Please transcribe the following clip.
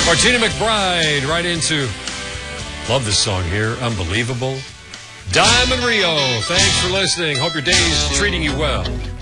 Martina McBride, right into, love this song here, Unbelievable. Diamond Rio, thanks for listening. Hope your day's treating you well.